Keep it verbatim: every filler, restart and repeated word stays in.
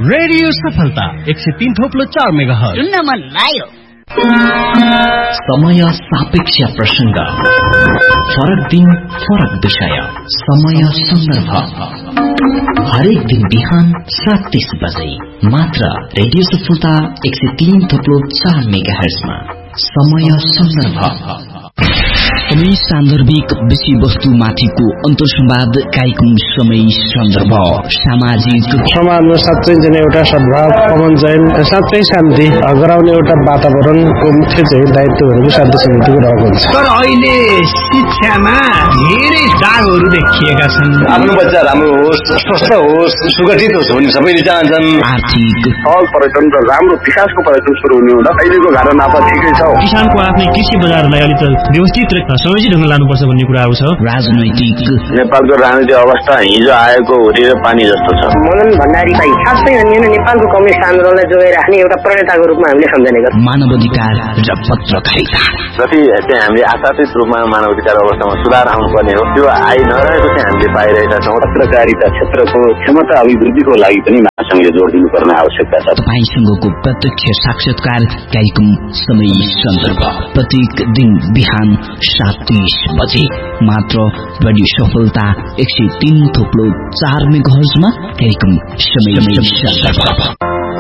Radio सफलता एक सय तीन थोप्लो चार मेगाहर्ज सुन्न मन लाग्यो। समय सापेक्ष प्रसंग, फरक दिन फरक विषय, समय सन्दर्भ। हरेक दिन बिहान सात तीस बजे मात्र रेडियो सफलता एक सय तीन थोप्लो चार मेगाहर्जमा समय सन्दर्भ। समय सान्दर्भिक विषय वस्तु माथिको अन्तर्संवाद कार्यक्रम समय सन्दर्भ। सामाजिक समाजमा साँच्चै चाहिँ एउटा सद्भाव, कमन चयन, साँच्चै शान्ति गराउने एउटा वातावरणको मुख्य चाहिँ दायित्व भनेको शान्ति समितिको रहेको हुन्छ। तर अहिले शिक्षामा धेरै दागहरू देखिएका छन्। आफ्नो बच्चा राम्रो होस्, स्वस्थ होस्, सुगठित होस् भन्ने सबैले चाहन्छन्। आर्थिक सहज पर्यटन र राम्रो विकासको पर्यटन सुरु हुने हुँदा अहिलेको धारणा त ठिकै छ। किसानको आफ्नै कृषि बजारलाई अलिक व्यवस्थित र सजिलो ढङ्गले लानुपर्छ भन्ने कुराहरू छ। राजनैतिक नेपालको राजनीतिक अवस्था हिजो आएको होरी र पानी जस्तो छ। मदन भण्डारी भाइ खासै नेपालको कम्युनिस्ट आन्दोलनलाई जोगाइ राख्ने एउटा प्रणेताको रूपमा हामीले सम्झने गर्छौँ। मानवाधिकार र पत्रकारिता जति चाहिँ हामीले आशातीत रूपमा मानवाधिकार अवस्थामा सुधार आउनुपर्ने हो त्यो आइ नरहेको चाहिँ हामीले पाइरहेका छौँ। पत्रकारिता क्षेत्रको क्षमता अभिवृद्धिको लागि पनि महासंघले जोड दिनुपर्ने आवश्यकता छ। तपाईँसँगको प्रत्यक्ष साक्षात्कार कार्यक्रम समय सन्दर्भ प्रत्येक दिन बिहान सात तीस बजे मात्र रेडियो सफलता एक सय तीन थोप्लो चार मेगाहर्जमा कार्यक्रम समय सन्दर्भ।